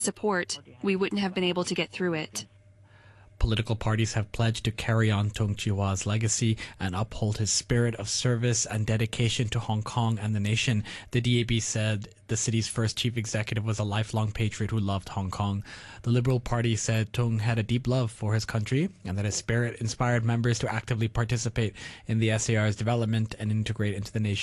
support, we wouldn't have been able to get through it. Political parties have pledged to carry on Tung Chee-hwa's legacy and uphold his spirit of service and dedication to Hong Kong and the nation. The DAB said the city's first chief executive was a lifelong patriot who loved Hong Kong. The Liberal Party said Tung had a deep love for his country and that his spirit inspired members to actively participate in the SAR's development and integrate into the nation.